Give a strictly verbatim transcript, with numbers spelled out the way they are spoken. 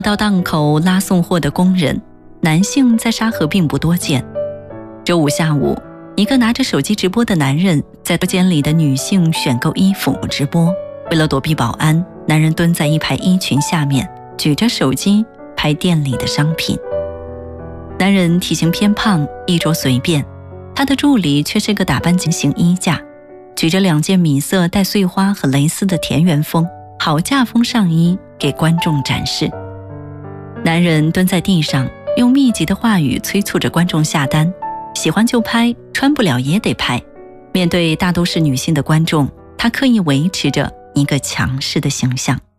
到档口拉送货的工人，男性在沙河并不多见。周五下午，一个拿着手机直播的男人在车间里的女性选购衣服直播。为了躲避保安，男人蹲在一排衣裙下面，举着手机拍店里的商品。男人体型偏胖，衣着随便，他的助理却是个打扮精型衣架，举着两件米色带碎花和蕾丝的田园风好架风上衣给观众展示。男人蹲在地上，用密集的话语催促着观众下单，喜欢就拍，穿不了也得拍。面对大都是女性的观众，他刻意维持着一个强势的形象。